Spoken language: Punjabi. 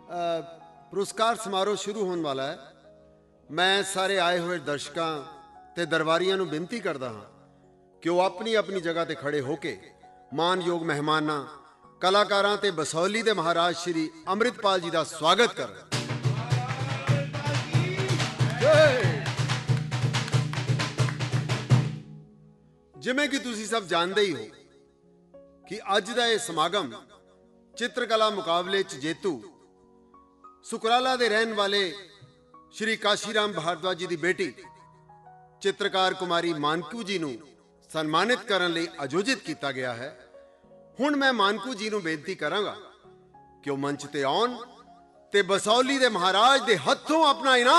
पुरस्कार समारोह शुरू होने वाला है। मैं सारे आए हुए दर्शकों ते दरबारियों ਨੂੰ ਬੇਨਤੀ ਕਰਦਾ ਹਾਂ ਕਿ ਉਹ ਆਪਣੀ ਆਪਣੀ ਜਗ੍ਹਾ ਤੇ ਖੜੇ ਹੋ ਕੇ ਮਾਨਯੋਗ ਮਹਿਮਾਨਾਂ, ਕਲਾਕਾਰਾਂ ਤੇ ਬਸੌਲੀ ਦੇ ਮਹਾਰਾਜ ਸ਼੍ਰੀ ਅੰਮ੍ਰਿਤਪਾਲ ਜੀ ਦਾ ਸਵਾਗਤ ਕਰਨ। ਜਿਵੇਂ ਕਿ ਤੁਸੀਂ ਸਭ ਜਾਣਦੇ ਹੀ ਹੋ ਕਿ ਅੱਜ ਦਾ ਇਹ ਸਮਾਗਮ ਚਿੱਤਰਕਲਾ ਮੁਕਾਬਲੇ 'ਚ ਜੇਤੂ ਸੁਕਰਾਲਾ ਦੇ ਰਹਿਣ ਵਾਲੇ ਸ਼੍ਰੀ ਕਾਸ਼ੀਰਾਮ ਭਾਰਦਵਾਜ ਜੀ ਦੀ ਬੇਟੀ ਚਿੱਤਰਕਾਰ ਕੁਮਾਰੀ ਮਾਨਕੂ ਜੀ ਨੂੰ ਸਨਮਾਨਿਤ ਕਰਨ ਲਈ ਆਯੋਜਿਤ ਕੀਤਾ ਗਿਆ ਹੈ। ਹੁਣ ਮੈਂ ਮਾਨਕੂ ਜੀ ਨੂੰ ਬੇਨਤੀ ਕਰਾਂਗਾ ਕਿ ਉਹ ਮੰਚ ਤੇ ਆਉਣ ਤੇ ਬਸੌਲੀ ਦੇ ਮਹਾਰਾਜ ਦੇ ਹੱਥੋਂ ਆਪਣਾ ਇਨਾਮ